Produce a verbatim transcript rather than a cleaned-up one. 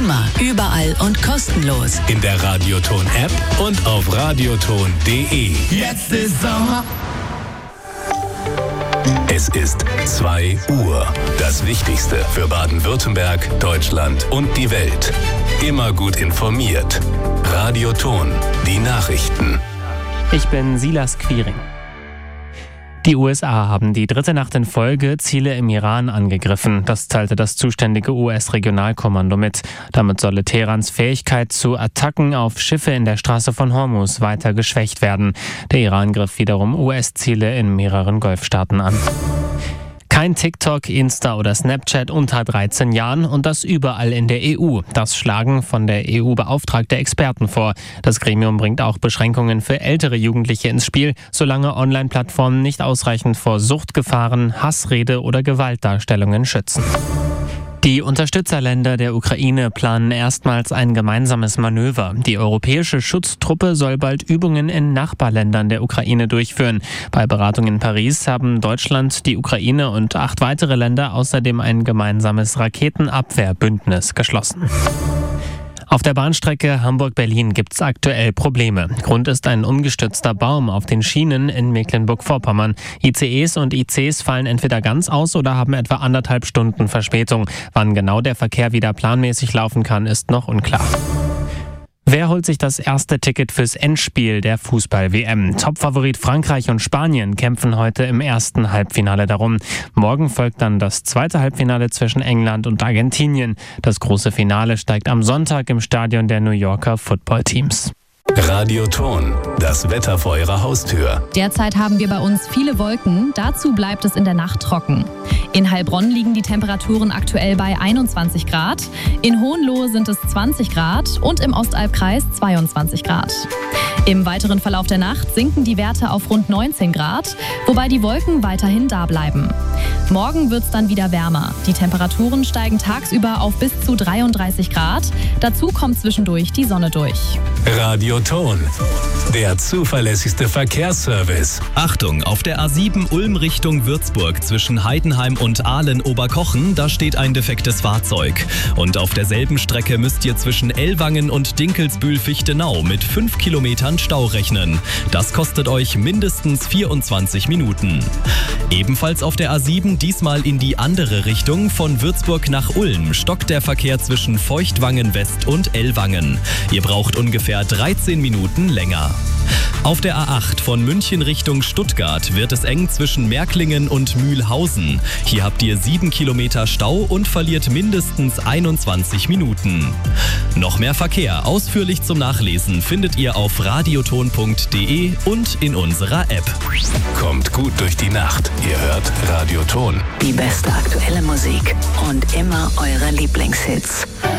Immer, überall und kostenlos. In der Radioton-App und auf radioton punkt de. Jetzt ist Sommer. Es ist zwei Uhr. Das Wichtigste für Baden-Württemberg, Deutschland und die Welt. Immer gut informiert. Radioton, die Nachrichten. Ich bin Silas Quiring. Die U S A haben die dritte Nacht in Folge Ziele im Iran angegriffen. Das teilte das zuständige U S-Regionalkommando mit. Damit solle Teherans Fähigkeit zu Attacken auf Schiffe in der Straße von Hormuz weiter geschwächt werden. Der Iran griff wiederum U S-Ziele in mehreren Golfstaaten an. Kein TikTok, Insta oder Snapchat unter dreizehn Jahren und das überall in der E U. Das schlagen von der E U-Beauftragte Experten vor. Das Gremium bringt auch Beschränkungen für ältere Jugendliche ins Spiel, solange Online-Plattformen nicht ausreichend vor Suchtgefahren, Hassrede oder Gewaltdarstellungen schützen. Die Unterstützerländer der Ukraine planen erstmals ein gemeinsames Manöver. Die europäische Schutztruppe soll bald Übungen in Nachbarländern der Ukraine durchführen. Bei Beratungen in Paris haben Deutschland, die Ukraine und acht weitere Länder außerdem ein gemeinsames Raketenabwehrbündnis geschlossen. Auf der Bahnstrecke Hamburg-Berlin gibt es aktuell Probleme. Grund ist ein umgestürzter Baum auf den Schienen in Mecklenburg-Vorpommern. I C Es und I Cs fallen entweder ganz aus oder haben etwa anderthalb Stunden Verspätung. Wann genau der Verkehr wieder planmäßig laufen kann, ist noch unklar. Wer holt sich das erste Ticket fürs Endspiel der Fußball-W M? Topfavorit Frankreich und Spanien kämpfen heute im ersten Halbfinale darum. Morgen folgt dann das zweite Halbfinale zwischen England und Argentinien. Das große Finale steigt am Sonntag im Stadion der New Yorker Footballteams. Radioton, das Wetter vor Ihrer Haustür. Derzeit haben wir bei uns viele Wolken, dazu bleibt es in der Nacht trocken. In Heilbronn liegen die Temperaturen aktuell bei einundzwanzig Grad, in Hohenlohe sind es zwanzig Grad und im Ostalbkreis zweiundzwanzig Grad. Im weiteren Verlauf der Nacht sinken die Werte auf rund neunzehn Grad, wobei die Wolken weiterhin da bleiben. Morgen wird es dann wieder wärmer. Die Temperaturen steigen tagsüber auf bis zu dreiunddreißig Grad. Dazu kommt zwischendurch die Sonne durch. Radioton, der zuverlässigste Verkehrsservice. Achtung, auf der A sieben Ulm Richtung Würzburg zwischen Heidenheim und Ahlen-Oberkochen, da steht ein defektes Fahrzeug. Und auf derselben Strecke müsst ihr zwischen Ellwangen und Dinkelsbühl-Fichtenau mit fünf Kilometern Stau rechnen. Das kostet euch mindestens vierundzwanzig Minuten. Ebenfalls auf der A sieben, diesmal in die andere Richtung, von Würzburg nach Ulm, stockt der Verkehr zwischen Feuchtwangen West und Ellwangen. Ihr braucht ungefähr dreizehn Minuten länger. Auf der A acht von München Richtung Stuttgart wird es eng zwischen Märklingen und Mühlhausen. Hier habt ihr sieben Kilometer Stau und verliert mindestens einundzwanzig Minuten. Noch mehr Verkehr ausführlich zum Nachlesen findet ihr auf radioton punkt de und in unserer App. Kommt gut durch die Nacht. Ihr hört Radioton. Die beste aktuelle Musik und immer eure Lieblingshits.